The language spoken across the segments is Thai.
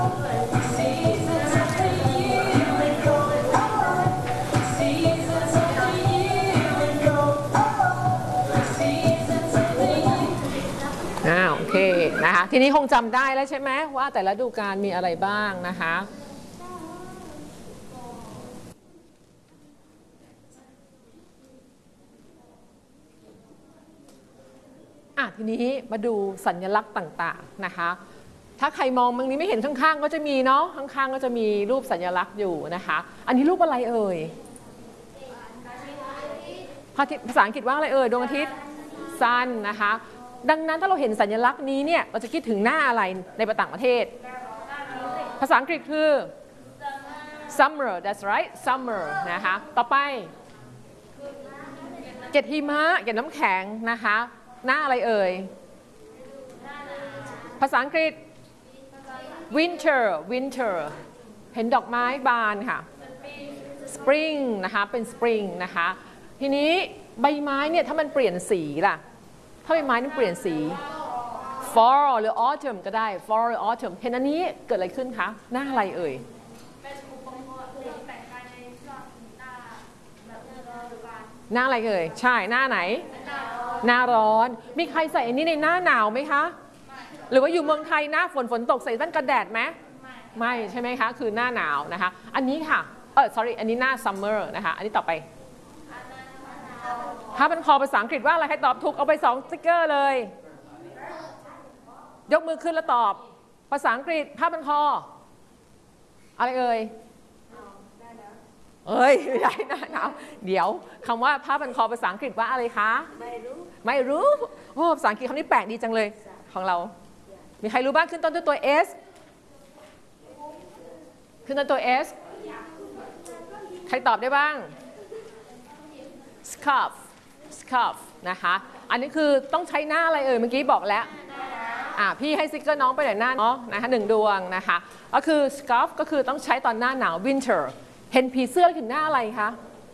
โอเคนะคะทีนี้คงจำได้แล้วใช่ไหมว่าแต่ละฤดูกาลมีอะไรบ้างนะคะทีนี้มาดูสัญลักษณ์ต่างๆนะคะถ้าใครมองตรงนี้ไม่เห็นข้างๆก็จะมีเนาะข้างๆก็จะมีรูปสัญลักษณ์อยู่นะคะอันนี้รูปอะไรเอ่ยภาษาอังกฤษว่าอะไรเอ่ยดวงอาทิตย์ซันนะคะดังนั้นถ้าเราเห็นสัญลักษณ์นี้เนี่ยเราจะคิดถึงหน้าอะไรในต่างประเทศภาษาอังกฤษคือ summer that's right summer นะคะต่อไปเกล็ดหิมะเกล็ดน้ำแข็งนะคะหน้าอะไรเอ่ยภาษาอังกฤษ winter winter เห็นดอกไม้บานค่ะ spring นะคะเป็น spring นะคะทีนี้ใบไม้เนี่ยถ้ามันเปลี่ยนสีล่ะถ้าใบไม้มันเปลี่ยนสี fall หรือ autumn ก็ได้ fall หรือ autumn เห็นอันนี้เกิดอะไรขึ้นคะหน้าอะไรเอ่ยหน้าอะไรเอ่ยใช่หน้าไหนหน้าร้อนมีใครใส่อันนี้ในหน้าหนาวไหมคะหรือว่าอยู่เมืองไทยหน้าฝนตกใส่แว่นกันแดดไหมไม่ใช่ไหมคะคือหน้าหนาวนะคะอันนี้ค่ะsorry อันนี้หน้า summer นะคะอันนี้ต่อไปถ้าเป็นคอภาษาอังกฤษว่าอะไรใครตอบถูกเอาไป2สติ๊กเกอร์เลยยกมือขึ้นแล้วตอบภาษาอังกฤษผ้าพันคออะไรเอ่ยไม่ได้หน้าหนาวเดี๋ยวคำว่าผ้าพันคอภาษาอังกฤษว่าอะไรคะไม่รู้โอ้ภาษาอังกฤษคำนี้แปลกดีจังเลยของเรามีใครรู้บ้างขึ้นต้นด้วยตัว S ขึ้นต้นตัว S ใครตอบได้บ้าง scarf นะคะอันนี้คือต้องใช้หน้าอะไรเอ่ยเมื่อกี้บอกแล้วพี่ให้สติ๊กเกอร์น้องไปหน่อยหน้าเนาะนะคะ1 ดวงนะคะก็คือ scarf ก็คือต้องใช้ตอนหน้าหนาว winter เห็นผีเสื้อถึงหน้าอะไรคะ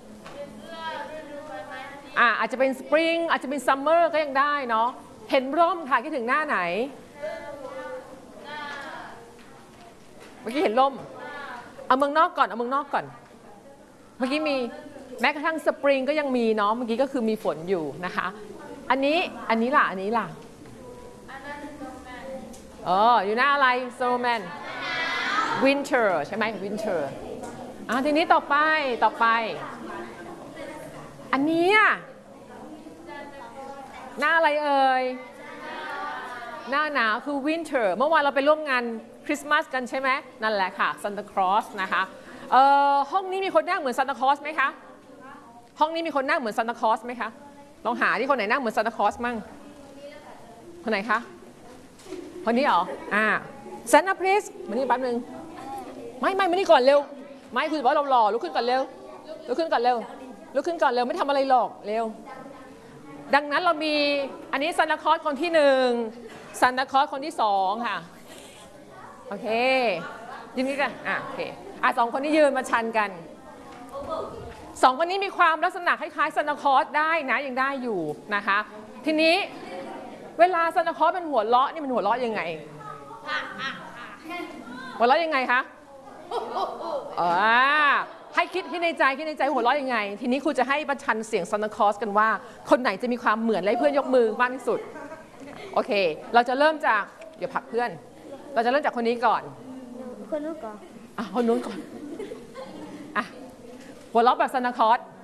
อาจจะเป็น spring อาจจะเป็น summer ก็ยังได้เนาะเห็นร่มค่ะคิดถึงหน้าไหนเมื่อกี้เห็นร่มเอาเมืองนอกก่อนเมื่อกี้มีแม้กระทั่ง spring ก็ยังมีเนาะเมื่อกี้ก็คือมีฝนอยู่นะคะอันนี้ล่ะอยู่หน้าอะไร snowman winter ใช่ไหม winter ทีนี้ต่อไปอันนี้หน้าอะไรเอ่ยหน้าหนาวคือ winter เมื่อวานเราไปร่วมงานคริสต์มาสกันใช่ไหมนั่นแหละค่ะ Santa Claus นะคะห้องนี้มีคนนั่งเหมือน Santa Claus ไหมคะห้องนี้มีคนนั่งเหมือน Santa Claus ไหมคะลองหาที่คนไหนนั่งเหมือน Santa Claus มั่งคนไหนคะคนนี้เหรอSanta please มานี่แป๊บนึงไม่มานี่ก่อนเร็วไม่คือว่าเราหล่อลุกขึ้นก่อนเร็วไม่ทำอะไรหรอกเร็วดังนั้นเรามีอันนี้ Santa Claus คนที่1 Santa Claus คนที่2ค่ะโอเคยืนนี้กันโอเค2 คนนี้ยืนมาชันกัน2 คนนี้มีความลักษณะคล้ายๆ Santa Claus ได้นะยังได้อยู่นะคะทีนี้เวลา Santa Claus เป็นหัวเราะนี่มันหัวเราะยังไงหัวเราะยังไงคะให้คิดในใจหัวเราะยังไงทีนี้ครูจะให้ประชันเสียง Santa Claus กันว่าคนไหนจะมีความเหมือนและเพื่อนยกมือมากที่สุดโอเคเราจะเริ่มจากเดี๋ยวผลักเพื่อนเราจะเริ่มจากคนนี้ก่อนคนนู้นก่อนคนนู้นก่อนหัวเราะแบบ Santa Claus